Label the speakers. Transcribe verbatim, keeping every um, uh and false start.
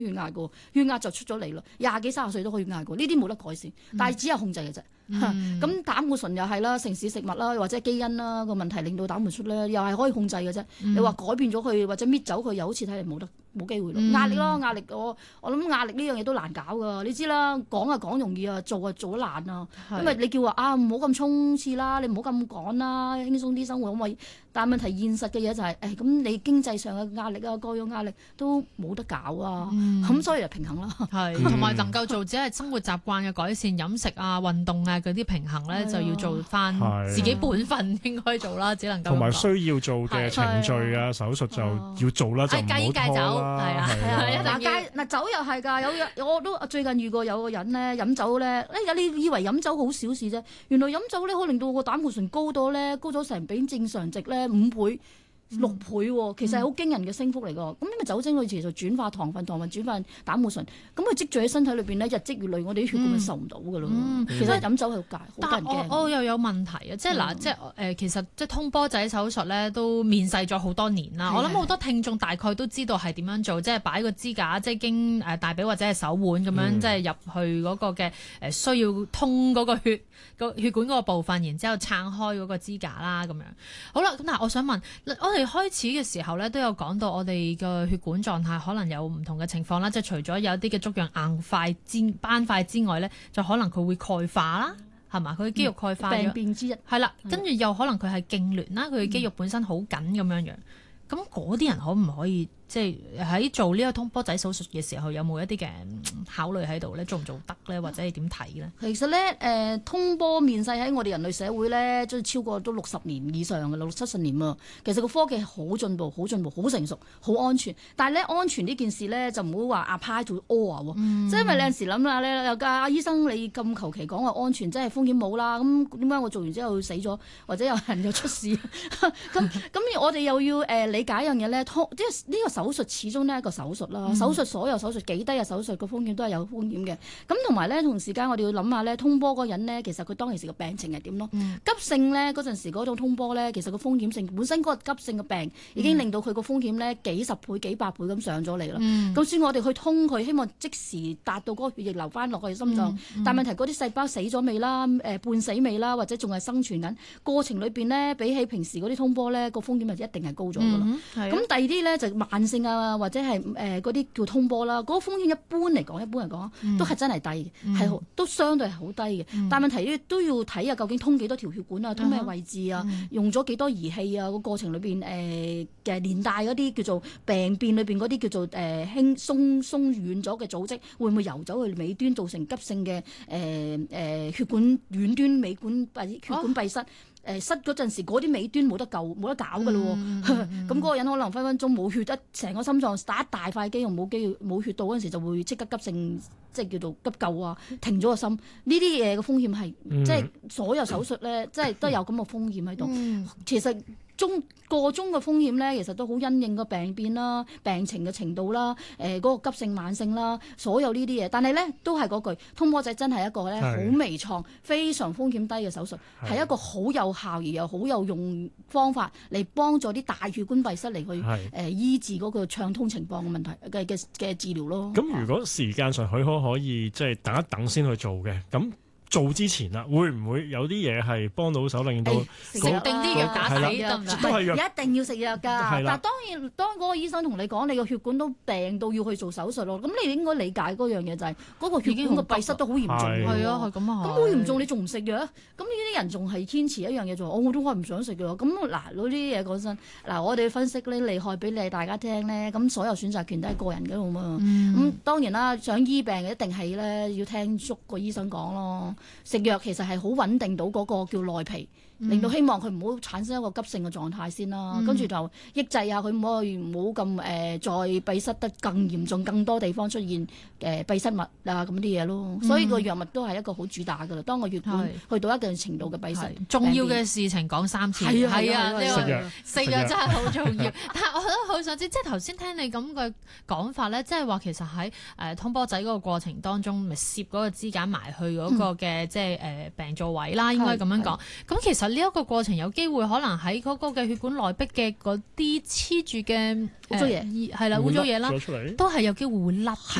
Speaker 1: 血壓嘅，血壓就出咗嚟啦，廿幾三十歲都可以血壓嘅，呢啲冇得改善，但係只有控制嘅啫。咁、嗯、膽固醇又係啦，城市食物啦，或者基因啦個問題令到膽固醇咧，又係可以控制嘅啫。嗯、你話改變咗佢或者搣走佢，又好似睇嚟冇得冇機會咯。壓、嗯、力咯，壓力我我諗壓力呢樣嘢都難搞噶，你知啦，講啊講容易啊，做啊做得難啊。是因為你叫話啊唔好咁衝刺啦，你唔好咁趕啦，輕鬆啲生活可唔可以？但係問題現實嘅嘢就係、是，誒咁你經濟上嘅壓力啊，各樣壓力都冇得搞啊，咁、嗯、所以就平衡啦。
Speaker 2: 係，同埋能夠做只係生活習慣嘅改善、飲食啊、運動啊嗰啲平衡咧，就要做翻自己本分應該做啦，只能夠
Speaker 3: 同埋需要做嘅程序啊、手術就要做啦，就唔好拖啦。
Speaker 2: 係啊，係啊，
Speaker 1: 嗱戒嗱酒又係㗎，有我都最近遇過有個人咧飲酒咧，誒你以為飲酒好小事啫，原來飲酒咧可以令到個膽固醇高咗咧，高咗成比正常值咧五倍。六倍喎，其實係好驚人嘅升幅嚟㗎。咁因為酒精佢其實轉化糖分，糖分轉化膽固醇，咁佢積聚喺身體裏邊咧，日積月累，我哋啲血管咪受唔到㗎咯。嗯、其實飲酒係好戒，好得人驚。
Speaker 2: 我我又有問題啊，即係嗱，嗯、即係誒、呃，其實即係通波仔手術咧，都面世咗好多年啦。的我諗好多聽眾大概都知道係點樣做，即係擺個支架，即係經誒大髀或者係手腕咁樣，嗯、即係入去嗰個嘅誒需要通嗰個血個血管嗰個部分，然之後撐開嗰個支架啦咁樣。好啦，咁但係我想問我哋。開始嘅時候咧，都有講到我哋嘅血管狀態可能有唔同嘅情況啦，即係除咗有啲嘅粥樣硬塊之斑塊之外咧，就可能佢會鈣化啦，係嘛？佢嘅肌肉鈣化
Speaker 1: 病變之一
Speaker 2: 係啦，跟住又可能佢係痙攣啦，佢嘅肌肉本身好緊咁樣樣，咁嗰啲人可唔可以？即係喺做呢個通波仔手術嘅時候，有冇一啲嘅考慮喺度咧？做唔做得咧？或者係點睇咧？
Speaker 1: 其實咧，誒、呃、通波面世喺我哋人類社會咧，即係超過都六十年以上嘅，六七十年啊。其實個科技好進步，好進步，好成熟，好安全。但係咧，安全呢件事咧，就唔好話 apply to all 喎。嗯、即係因為你有陣時諗下咧，有家醫生你咁求其講話安全，即係風險冇啦。咁點解我做完之後死咗，或者有人又出事？咁咁我哋又要誒、呃、理解一樣嘢咧，通即係呢個手術始終呢係一個手術啦，嗯、手術所有手術幾低嘅手術個風險都係有風險嘅。咁同埋咧，同時間我哋要諗下咧，通波嗰人咧，其實佢當其時嘅病情係點咯？嗯、急性咧嗰陣時嗰種通波咧，其實個風險性本身嗰個急性嘅病已經令到佢個風險咧幾十倍、幾百倍咁上咗嚟啦。咁、嗯、所以我哋去通佢，希望即時達到嗰個血液流翻落去心臟。嗯嗯、但問題嗰啲細胞死咗未啦？誒、呃、半死未啦？或者仲係生存緊過程裏邊咧，比起平時嗰啲通波咧，個風險係一定係高咗㗎啦。咁、嗯、第二啲咧就慢性啊。或者係誒嗰啲叫通波啦，嗰、那個風險一般嚟講，一般嚟講、嗯、都係真係低嘅，係、嗯、都相對係好低嘅。嗯、但問題都要睇下究竟通幾多條血管啊，通咩位置啊，嗯、用咗幾多儀器啊，個過程裏邊誒嘅連帶嗰啲叫做病變裏邊嗰啲叫做誒輕鬆鬆軟咗嘅組織，會唔會游走去尾端造成急性嘅誒誒血管遠端尾管閉血管閉塞？哦誒塞嗰陣時，嗰啲尾端冇得救，冇得搞㗎咯喎。咁嗰個人可能分分鐘冇血，一成個心臟打一大塊肌肉冇肌冇血到嗰陣時，就會即刻急性，即係叫做急救啊，停咗個心。呢啲嘢嘅風險係，嗯、即係所有手術咧，即係都有咁嘅風險喺度。嗯、其實。中個中嘅風險咧，其實都好因應個病變啦、病情嘅程度啦、誒、呃、嗰、那個急性慢性啦，所有呢啲嘢。但係咧，都係嗰句，通波仔真係一個咧好微創、非常風險低嘅手術，係是一個好有效而又好有用方法嚟幫助啲大血管閉塞嚟去誒是、呃、醫治嗰個暢通情況嘅問題嘅嘅嘅治療咯。
Speaker 3: 咁如果時間上許可可以即係等一等先去做嘅咁。做之前啦，會唔會有啲嘢係幫到手，令到
Speaker 2: 食定啲藥打底得唔得？
Speaker 3: 都係藥，
Speaker 1: 一定要食藥㗎。但係當然，當嗰個醫生同你講，你個血管都病到要去做手術咯。咁你應該理解嗰樣嘢就係嗰個血管個閉塞都好嚴重。
Speaker 2: 係啊，係咁啊。咁
Speaker 1: 好嚴重，你仲唔食藥？咁呢啲人仲係堅持一樣嘢做，我都係唔想食嘅。咁嗱，嗰啲嘢講真，嗱我哋分析咧利害俾你大家聽咧，咁所有選擇權都係個人嘅嘛。咁當然啦，想醫病嘅一定係咧要聽足個醫生講咯。食藥其實係好穩定到嗰個叫內皮，嗯、令到希望佢唔好產生一個急性嘅狀態先啦。跟住、嗯、就抑制下佢唔可以唔好咁誒再閉塞得更嚴重，更多地方出現誒、呃、閉塞物啊咁啲嘢咯。嗯、所以個藥物都係一個好主打㗎啦。當個血管去到一定程度嘅閉塞，
Speaker 2: 重要嘅事情講三次。係啊係啊，
Speaker 3: 食藥
Speaker 2: 食藥真係好重要。但係我覺得好想知，即係頭先聽你咁嘅講法咧，即係話其實喺誒通波仔嗰個過程當中，咪攝嗰個支架埋去嗰個嘅即係誒病灶位啦，應該咁樣講。咁其實呢一個過程有機會可能喺嗰個嘅血管內壁嘅嗰啲黐住嘅
Speaker 1: 污糟嘢
Speaker 2: 係啦污糟嘢啦，
Speaker 3: 會甩咗出嚟
Speaker 2: 都係有機會會甩。